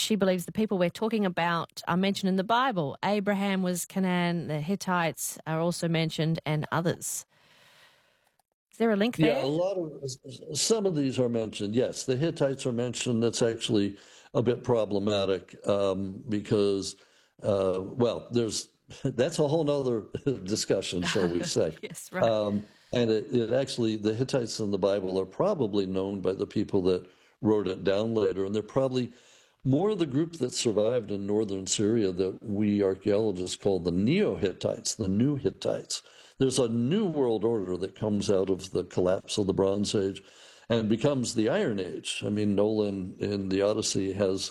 she believes the people we're talking about are mentioned in the Bible. Abraham was Canaan, the Hittites are also mentioned, and others. Is there a link Yeah, there? some of these are mentioned. Yes, the Hittites are mentioned. That's actually a bit problematic because, well, there's that's a whole nother discussion, shall we say? Yes, right. And it actually, the Hittites in the Bible are probably known by the people that wrote it down later, and they're probably more of the group that survived in northern Syria that we archaeologists call the Neo-Hittites, the new Hittites. There's a new world order that comes out of the collapse of the Bronze Age and becomes the Iron Age. I mean, Nolan in the Odyssey has,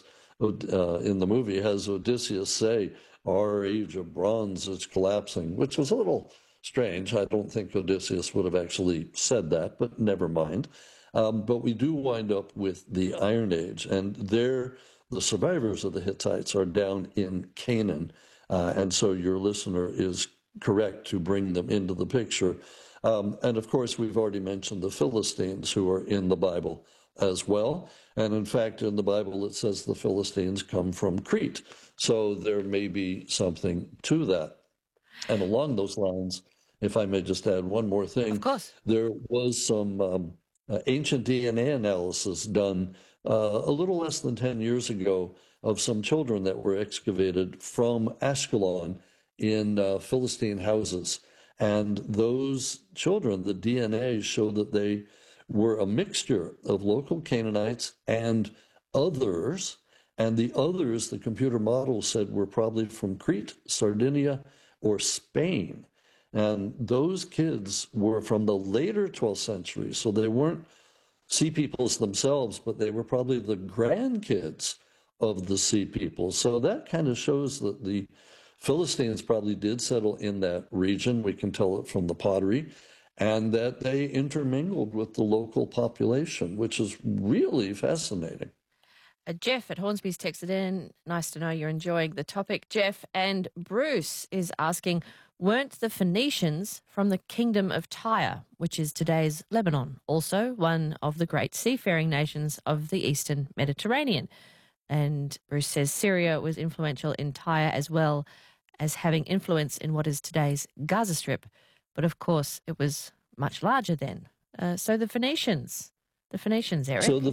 in the movie, has Odysseus say, "Our age of bronze is collapsing," which was a little strange. I don't think Odysseus would have actually said that, but never mind. But we do wind up with the Iron Age, and the survivors of the Hittites are down in Canaan. And so your listener is correct to bring them into the picture. And of course, we've already mentioned the Philistines who are in the Bible as well. And in fact, in the Bible, it says the Philistines come from Crete. So there may be something to that. And along those lines, if I may just add one more Of thing, course. there was some ancient DNA analysis done a little less than 10 years ago of some children that were excavated from Ashkelon in Philistine houses. And those children, the DNA showed that they were a mixture of local Canaanites and others. And the others, the computer model said, were probably from Crete, Sardinia, or Spain. And those kids were from the later 12th century. So they weren't Sea Peoples themselves, but they were probably the grandkids of the Sea People. So that kind of shows that the Philistines probably did settle in that region. We can tell it from the pottery, and that they intermingled with the local population, which is really fascinating. Jeff at Hornsby's texted in. Nice to know you're enjoying the topic, Jeff. And Bruce is asking, weren't the Phoenicians from the Kingdom of Tyre, which is today's Lebanon, also one of the great seafaring nations of the Eastern Mediterranean? And Bruce says Syria was influential in Tyre as well as having influence in what is today's Gaza Strip. But of course, it was much larger then. So the Phoenicians, Eric. So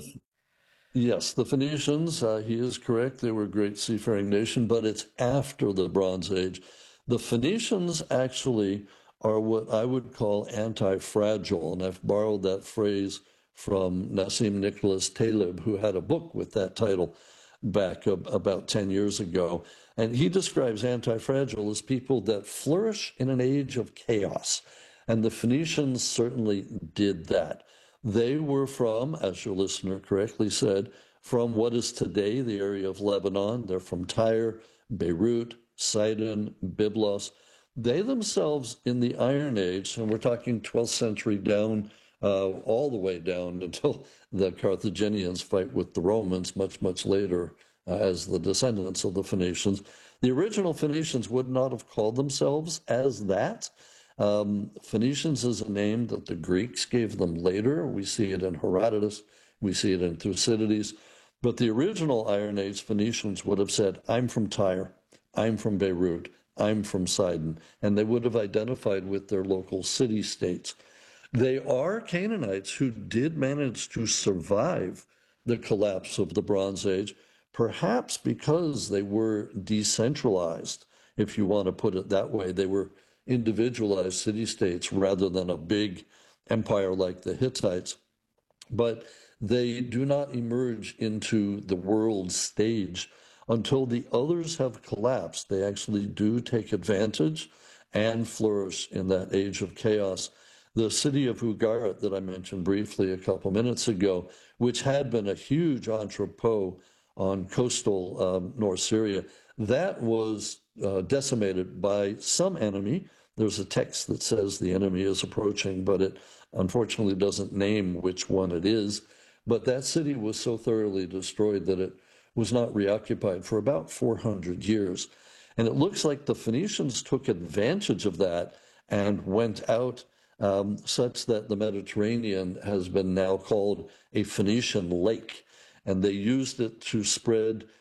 yes, the Phoenicians, he is correct. They were a great seafaring nation, but it's after the Bronze Age. The Phoenicians actually are what I would call anti-fragile, and I've borrowed that phrase from Nassim Nicholas Taleb, who had a book with that title back about 10 years ago. And he describes anti-fragile as people that flourish in an age of chaos. And the Phoenicians certainly did that. They were from, as your listener correctly said, from what is today the area of Lebanon. They're from Tyre, Beirut, Sidon, Byblos. They themselves in the Iron Age, and we're talking 12th century down, all the way down until the Carthaginians fight with the Romans much, much later as the descendants of the Phoenicians. The original Phoenicians would not have called themselves as that. Phoenicians is a name that the Greeks gave them later. We see it in Herodotus. We see it in Thucydides. But the original Iron Age Phoenicians would have said, I'm from Tyre, I'm from Beirut, I'm from Sidon. And they would have identified with their local city-states. They are Canaanites who did manage to survive the collapse of the Bronze Age, perhaps because they were decentralized, if you want to put it that way. They were individualized city-states rather than a big empire like the Hittites. But they do not emerge into the world stage until the others have collapsed. They actually do take advantage and flourish in that age of chaos. The city of Ugarit that I mentioned briefly a couple minutes ago, which had been a huge entrepot on coastal North Syria, that was decimated by some enemy. There's a text that says the enemy is approaching, but it unfortunately doesn't name which one it is. But that city was so thoroughly destroyed that it was not reoccupied for about 400 years. And it looks like the Phoenicians took advantage of that and went out such that the Mediterranean has been now called a Phoenician lake. And they used it to spread